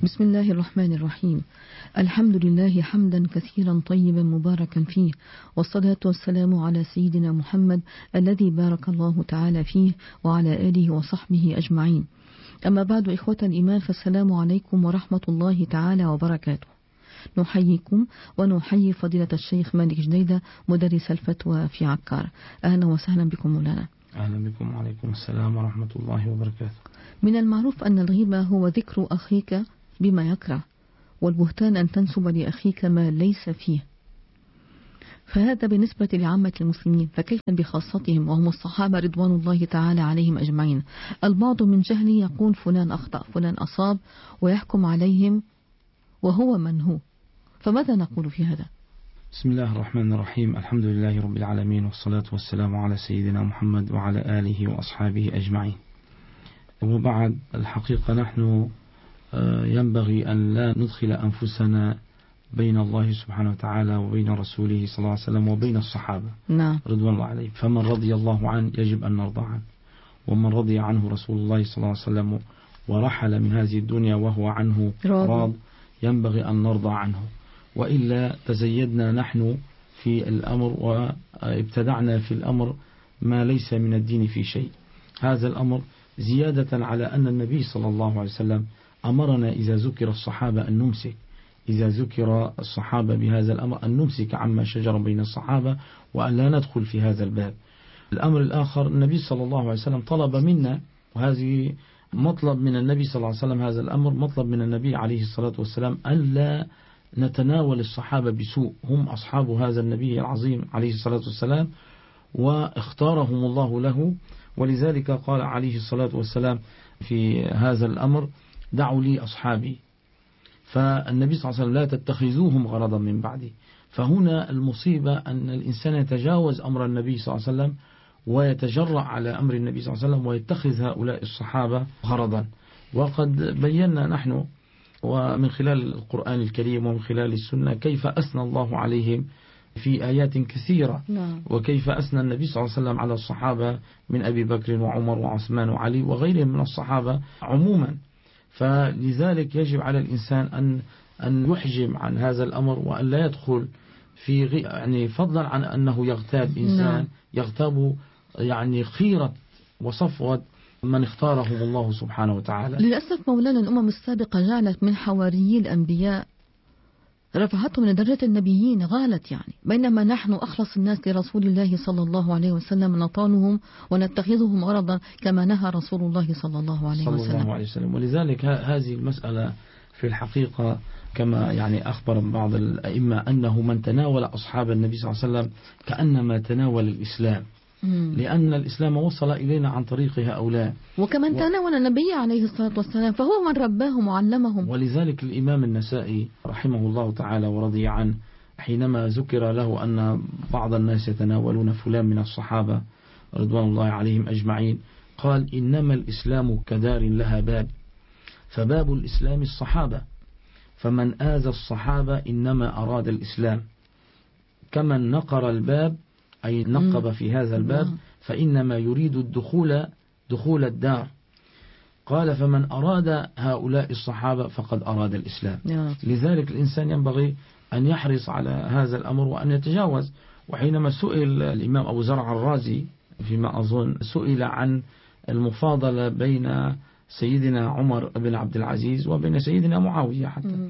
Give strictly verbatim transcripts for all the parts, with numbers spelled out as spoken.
بسم الله الرحمن الرحيم. الحمد لله حمدا كثيرا طيبا مباركا فيه، والصلاة والسلام على سيدنا محمد الذي بارك الله تعالى فيه وعلى آله وصحبه أجمعين. أما بعد، إخوة الإيمان، فالسلام عليكم ورحمة الله تعالى وبركاته. نحييكم ونحيي فضيلة الشيخ مالك جديدة مدرس الفتوى في عكار. أهلا وسهلا بكم مولانا. أهلا بكم، وعليكم السلام ورحمة الله وبركاته. من المعروف أن الغيبة هو ذكر أخيك بما يكره، والبهتان أن تنسب لأخيك ما ليس فيه، فهذا بالنسبة لعامة المسلمين، فكيف بخاصتهم وهم الصحابة رضوان الله تعالى عليهم أجمعين؟ البعض من جهله يقول فلان أخطأ، فلان أصاب، ويحكم عليهم وهو من هو، فماذا نقول في هذا؟ بسم الله الرحمن الرحيم. الحمد لله رب العالمين، والصلاة والسلام على سيدنا محمد وعلى آله وأصحابه أجمعين. وبعد، الحقيقة نحن ينبغي أن لا ندخل أنفسنا بين الله سبحانه وتعالى وبين رسوله صلى الله عليه وسلم وبين الصحابة نعم رضوان الله عليهم. فمن رضي الله عنه يجب أن نرضى عنه، ومن رضي عنه رسول الله صلى الله عليه وسلم ورحل من هذه الدنيا وهو عنه راض ينبغي أن نرضى عنه، وإلا تزيدنا نحن في الأمر وابتدعنا في الأمر ما ليس من الدين في شيء. هذا الأمر زيادة على أن النبي صلى الله عليه وسلم أمرنا إذا ذكر الصحابة أن نمسك، إذا ذكر الصحابة بهذا الأمر أن نمسك عما شجر بين الصحابة وأن لا ندخل في هذا الباب. الأمر الآخر، النبي صلى الله عليه وسلم طلب منا، وهذه مطلب من النبي صلى الله عليه وسلم، هذا الأمر مطلب من النبي عليه الصلاة والسلام، أن لا نتناول الصحابة بسوء. هم أصحاب هذا النبي العظيم عليه الصلاة والسلام، واختارهم الله له، ولذلك قال عليه الصلاة والسلام في هذا الأمر: دعوا لي أصحابي. فالنبي صلى الله عليه وسلم: لا تتخذوهم غرضا من بعدي. فهنا المصيبة أن الإنسان يتجاوز أمر النبي صلى الله عليه وسلم ويتجرأ على أمر النبي صلى الله عليه وسلم ويتخذ هؤلاء الصحابة غرضا. وقد بينا نحن ومن خلال القرآن الكريم ومن خلال السنة كيف أثنى الله عليهم في آيات كثيرة، وكيف أثنى النبي صلى الله عليه وسلم على الصحابة من أبي بكر وعمر وعثمان وعلي وغيرهم من الصحابة عموما. فلذلك يجب على الإنسان أن أن يحجم عن هذا الأمر، وأن لا يدخل في غي... يعني فضلا عن أنه يغتاب إنسان، يغتاب يعني خيرة وصفوة من اختارهم الله سبحانه وتعالى. للأسف مولانا، الأمم السابقة جعلت من حواريي الأنبياء رفعتهم من درجة النبيين، غالت يعني، بينما نحن أخلص الناس لرسول الله صلى الله عليه وسلم نطالهم ونتخذهم غرضا كما نهى رسول الله صلى الله عليه صلى وسلم. الله عليه وسلم. ولذلك هذه المسألة في الحقيقة كما يعني أخبر بعض الأئمة أنه من تناول أصحاب النبي صلى الله عليه وسلم كأنما تناول الإسلام، مم. لأن الإسلام وصل إلينا عن طريق هؤلاء، وكمن تناول النبي عليه الصلاة والسلام فهو من رباهم وعلمهم. ولذلك الإمام النسائي رحمه الله تعالى ورضي عنه حينما ذكر له أن بعض الناس يتناولون فلان من الصحابة رضوان الله عليهم أجمعين، قال: إنما الإسلام كدار لها باب، فباب الإسلام الصحابة، فمن آذى الصحابة إنما أراد الإسلام، كمن نقر الباب أي نقب في هذا الباب فإنما يريد الدخول دخول الدار. قال: فمن أراد هؤلاء الصحابة فقد أراد الإسلام. لذلك الإنسان ينبغي أن يحرص على هذا الأمر وأن يتجاوز. وحينما سئل الإمام أبو زرع الرازي فيما أظن، سئل عن المفاضلة بين سيدنا عمر بن عبد العزيز وبين سيدنا معاوية حتى،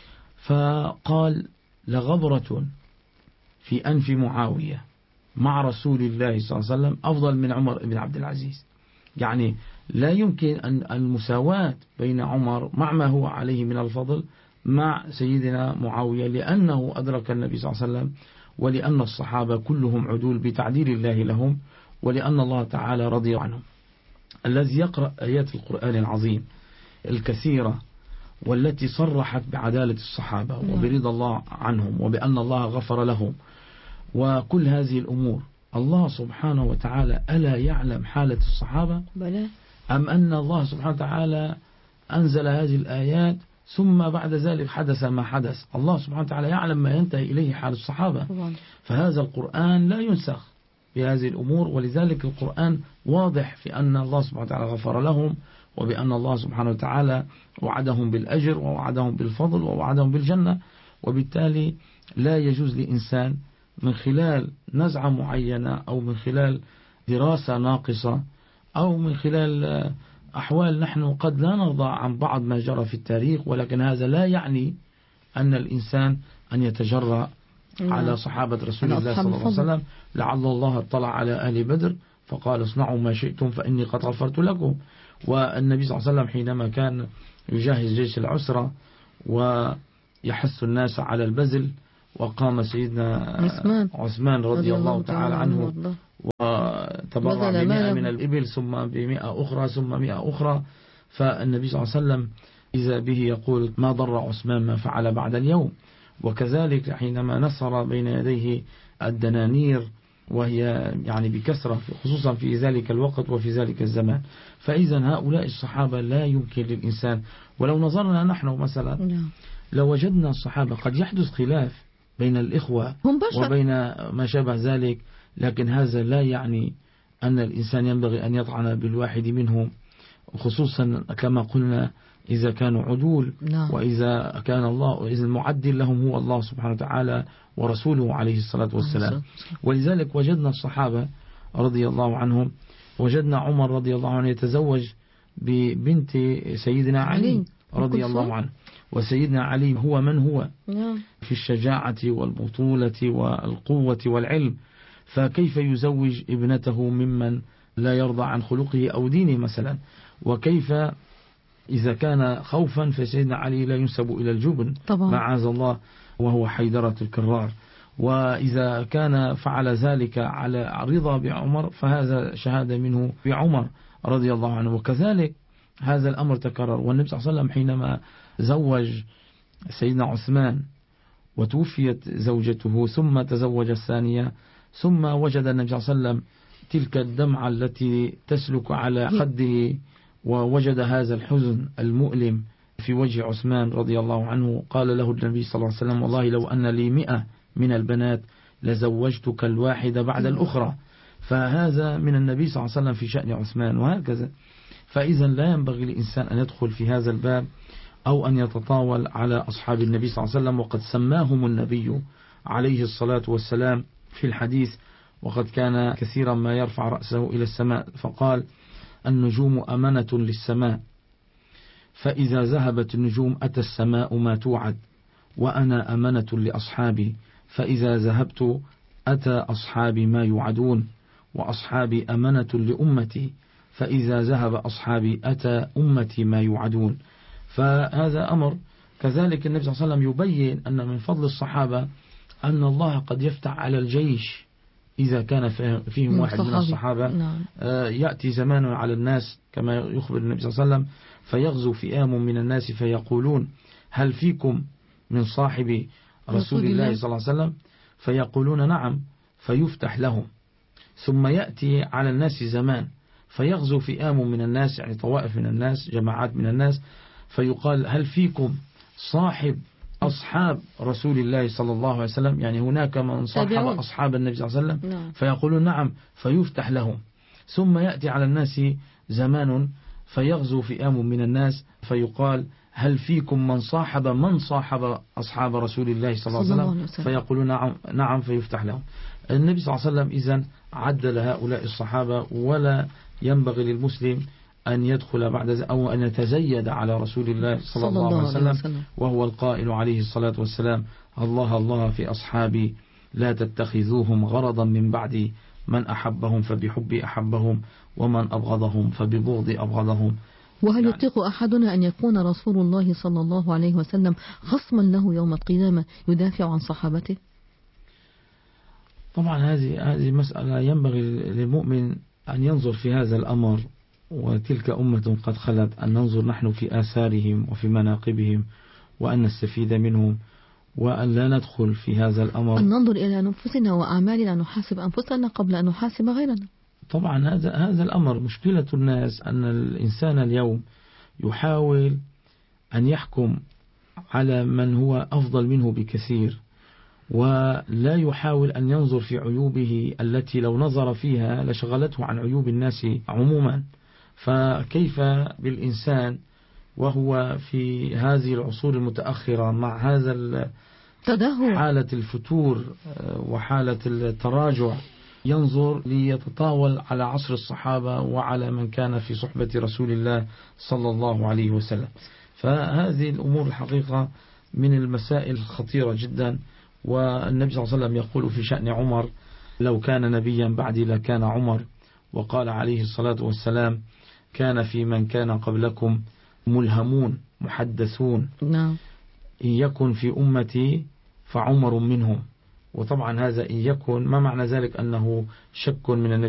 فقال: لغبرة في أنف معاوية مع رسول الله صلى الله عليه وسلم أفضل من عمر بن عبد العزيز. يعني لا يمكن أن المساواة بين عمر مع ما هو عليه من الفضل مع سيدنا معاوية، لأنه أدرك النبي صلى الله عليه وسلم، ولأن الصحابة كلهم عدول بتعديل الله لهم، ولأن الله تعالى رضي عنهم. الذي يقرأ آيات القرآن العظيم الكثيرة والتي صرحت بعدالة الصحابة وبرضا الله عنهم وبأن الله غفر لهم وكل هذه الأمور، الله سبحانه وتعالى ألا يعلم حالة الصحابة؟ بلى. أم أن الله سبحانه وتعالى أنزل هذه الآيات ثم بعد ذلك حدث ما حدث؟ الله سبحانه وتعالى يعلم ما ينتهي إليه حال الصحابة. فهذا القرآن لا ينسخ بهذه الأمور، ولذلك القرآن واضح في أن الله سبحانه وتعالى غفر لهم وبأن الله سبحانه وتعالى وعدهم بالأجر ووعدهم بالفضل ووعدهم بالجنة. وبالتالي لا يجوز لإنسان من خلال نزعة معينة أو من خلال دراسة ناقصة أو من خلال أحوال نحن قد لا نرضى عن بعض ما جرى في التاريخ، ولكن هذا لا يعني أن الإنسان أن يتجرأ على صحابة رسول الله صلى الله عليه وسلم. لعل الله اطلع على أهل بدر فقال اصنعوا ما شئتم فإني قد غفرت لكم. والنبي صلى الله عليه وسلم حينما كان يجهز جيش العسرة ويحث الناس على البذل، وقام سيدنا عثمان, عثمان رضي الله تعالى عنه وتبرع بمئة من الإبل ثم بمئة أخرى ثم مئة أخرى، فالنبي صلى الله عليه وسلم إذا به يقول ما ضر عثمان ما فعل بعد اليوم. وكذلك حينما نصر بين يديه الدنانير وهي يعني بكثرة خصوصا في ذلك الوقت وفي ذلك الزمان. فإذا هؤلاء الصحابة لا يمكن للإنسان، ولو نظرنا نحن مثلا لو وجدنا الصحابة قد يحدث خلاف بين الإخوة وبين ما شابه ذلك، لكن هذا لا يعني أن الإنسان ينبغي أن يطعن بالواحد منهم، خصوصا كما قلنا إذا كانوا عدول وإذا كان الله وإذا المعدل لهم هو الله سبحانه وتعالى ورسوله عليه الصلاة والسلام. ولذلك وجدنا الصحابة رضي الله عنهم، وجدنا عمر رضي الله عنه يتزوج ببنت سيدنا علي رضي الله عنه، وسيدنا علي هو من هو في الشجاعة والبطولة والقوة والعلم، فكيف يزوج ابنته ممن لا يرضى عن خلقه أو دينه مثلا؟ وكيف إذا كان خوفا فسيدنا علي لا ينسب إلى الجبن معاذ الله وهو حيدرة الكرار، وإذا كان فعل ذلك على رضا بعمر فهذا شهادة منه بعمر رضي الله عنه. وكذلك هذا الأمر تكرر، والنبي صلى الله عليه وسلم حينما زوج سيدنا عثمان وتوفيت زوجته ثم تزوج الثانية، ثم وجد النبي صلى الله عليه وسلم تلك الدمعة التي تسلك على خده، ووجد هذا الحزن المؤلم في وجه عثمان رضي الله عنه. قال له النبي صلى الله عليه وسلم والله لو أن لي مئة من البنات لزوجتك الواحدة بعد الأخرى. فهذا من النبي صلى الله عليه وسلم في شأن عثمان، وهكذا. فإذا لا ينبغي للإنسان أن يدخل في هذا الباب أو أن يتطاول على أصحاب النبي صلى الله عليه وسلم، وقد سماهم النبي عليه الصلاة والسلام في الحديث، وقد كان كثيرا ما يرفع رأسه إلى السماء فقال النجوم أمنة للسماء، فإذا ذهبت النجوم أتى السماء ما توعد، وأنا أمنة لأصحابي، فإذا ذهبت أتى أصحابي ما يوعدون، وأصحابي أمنة لأمتي، فإذا ذهب أصحابي أتى أمتي ما يوعدون. فهذا أمر. كذلك النبي صلى الله عليه وسلم يبين أن من فضل الصحابة أن الله قد يفتح على الجيش إذا كان فيهم واحد من الصحابة. يأتي زمان على الناس كما يخبر النبي صلى الله عليه وسلم فيغزو فئام من الناس فيقولون هل فيكم من صاحب رسول الله صلى الله عليه وسلم؟ فيقولون نعم، فيفتح لهم. ثم يأتي على الناس زمان فيغزو فئام من الناس، يعني طوائف من الناس، جماعات من الناس، فيقال هل فيكم صاحب أصحاب رسول الله صلى الله عليه وسلم؟ يعني هناك من صاحب أصحاب النبي صلى الله عليه وسلم نعم. فيقولون نعم، فيفتح لهم. ثم يأتي على الناس زمان فيغزو فئام من الناس فيقال هل فيكم من صاحب من صاحب أصحاب رسول الله صلى الله عليه وسلم؟ فيقولون نعم, نعم فيفتح لهم. النبي صلى الله عليه وسلم إذن عدل هؤلاء الصحابة، ولا ينبغي للمسلم أن يدخل بعد أو أن يتزيد على رسول الله صلى الله عليه وسلم، وهو القائل عليه الصلاة والسلام الله الله في أصحابي لا تتخذوهم غرضا من بعدي، من أحبهم فبحبي أحبهم ومن أبغضهم فببغضي أبغضهم. وهل يعني يطيق أحدنا أن يكون رسول الله صلى الله عليه وسلم خصما له يوم القيامة يدافع عن صحابته؟ طبعا هذه هذه مسألة ينبغي للمؤمن أن ينظر في هذا الأمر، وتلك أمة قد خلت، أن ننظر نحن في آثارهم وفي مناقبهم وأن نستفيد منهم، وأن لا ندخل في هذا الأمر، أن ننظر إلى أنفسنا وأعمالنا، نحاسب أنفسنا قبل أن نحاسب غيرنا. طبعا هذا هذا الأمر مشكلة الناس، أن الإنسان اليوم يحاول أن يحكم على من هو أفضل منه بكثير، ولا يحاول أن ينظر في عيوبه التي لو نظر فيها لشغلته عن عيوب الناس عموما. فكيف بالإنسان وهو في هذه العصور المتأخرة مع هذا تدهور، حالة الفتور وحالة التراجع، ينظر ليتطاول على عصر الصحابة وعلى من كان في صحبة رسول الله صلى الله عليه وسلم. فهذه الأمور الحقيقة من المسائل الخطيرة جدا. والنبي صلى الله عليه وسلم يقول في شأن عمر: لو كان نبيا بعدي لكان عمر. وقال عليه الصلاة والسلام: كان في من كان قبلكم ملهمون محدثون، نعم، إن يكن في أمتي فعمر منهم. وطبعا هذا إن يكن ما معنى ذلك أنه شك من النبي